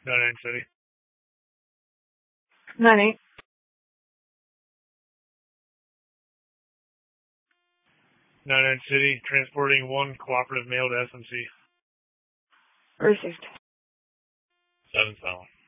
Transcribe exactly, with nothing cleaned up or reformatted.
ninety-nine City. ninety-eight. ninety-nine City, transporting one cooperative mail to S M C. Received. seven Silent.